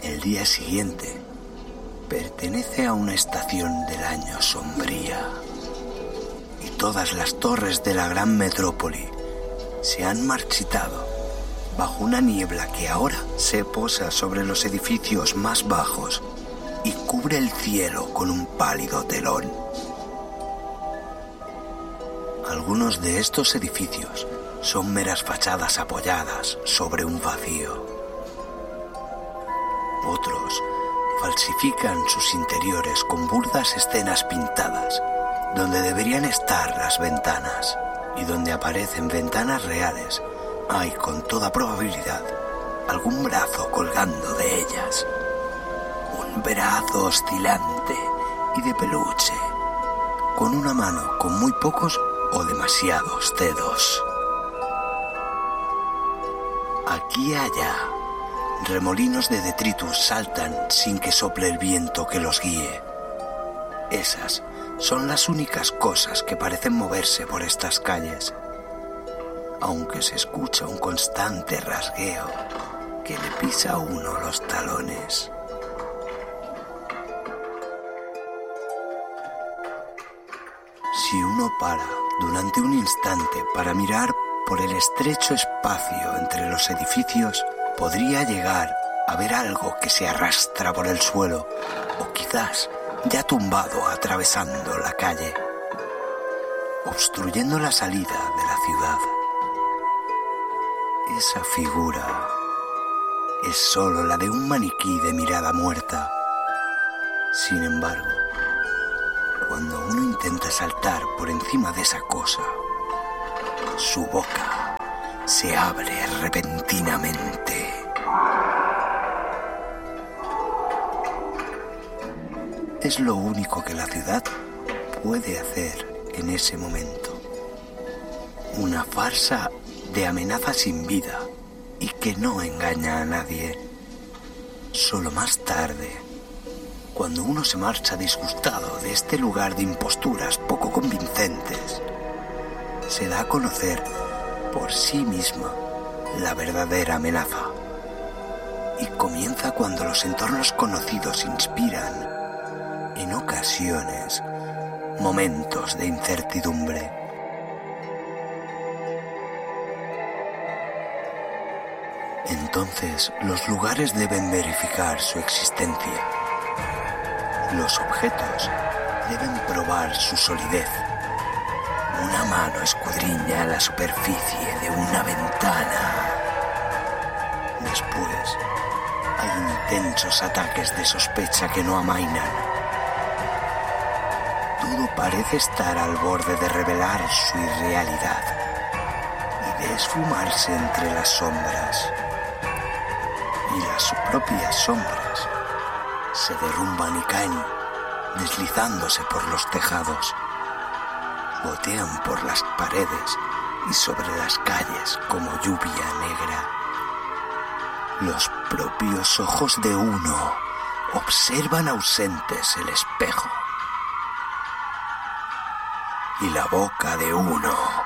El día siguiente pertenece a una estación del año sombría y todas las torres de la gran metrópoli se han marchitado bajo una niebla que ahora se posa sobre los edificios más bajos y cubre el cielo con un pálido telón. Algunos de estos edificios son meras fachadas apoyadas sobre un vacío. Otros falsifican sus interiores con burdas escenas pintadas, donde deberían estar las ventanas y donde aparecen ventanas reales. Hay con toda probabilidad algún brazo colgando de ellas. Un brazo oscilante y de peluche, con una mano con muy pocos o demasiados dedos. Aquí y allá, remolinos de detritus saltan sin que sople el viento que los guíe. Esas son las únicas cosas que parecen moverse por estas calles, aunque se escucha un constante rasgueo que le pisa a uno los talones. Si uno para durante un instante para mirar por el estrecho espacio entre los edificios, podría llegar a ver algo que se arrastra por el suelo, o quizás ya tumbado atravesando la calle, obstruyendo la salida de la ciudad. Esa figura es solo la de un maniquí de mirada muerta. Sin embargo, cuando uno intenta saltar por encima de esa cosa, su boca se abre repentinamente. Es lo único que la ciudad puede hacer en ese momento. Una farsa de amenaza sin vida y que no engaña a nadie. Solo más tarde, cuando uno se marcha disgustado de este lugar de imposturas poco convincentes, se da a conocer por sí misma la verdadera amenaza. Y comienza cuando los entornos conocidos inspiran, en ocasiones, momentos de incertidumbre. Entonces, los lugares deben verificar su existencia. Los objetos deben probar su solidez. Una mano escudriña la superficie de una ventana. Después, hay intensos ataques de sospecha que no amainan. Todo parece estar al borde de revelar su irrealidad y de esfumarse entre las sombras. Y las propias sombras se derrumban y caen, deslizándose por los tejados. Gotean por las paredes y sobre las calles como lluvia negra. Los propios ojos de uno observan ausentes el espejo. Y la boca de uno